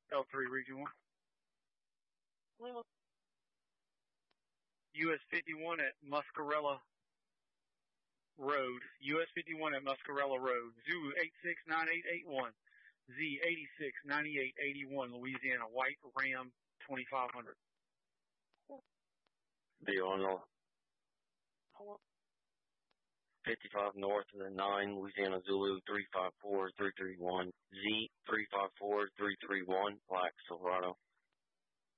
L3 Region 1. US 51 at Muscarella Road. US 51 at Muscarella Road. Zulu 869881. Z 869881, Louisiana. White Ram 2500. Beyond 55 north of the 9, Louisiana Zulu 354331. Z 354331, Black Silverado.